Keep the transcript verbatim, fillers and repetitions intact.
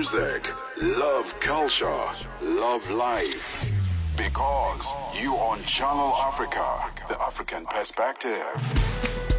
music, love culture, love life. Because you on Channel Africa, the African perspective.